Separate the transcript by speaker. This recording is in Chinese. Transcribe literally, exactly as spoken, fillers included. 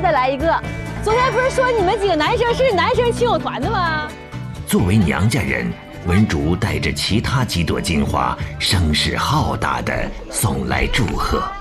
Speaker 1: 再来一个。昨天不是说你们几个男生是男生亲友团的吗？
Speaker 2: 作为娘家人，文竹带着其他几朵金花，声势浩大地送来祝贺。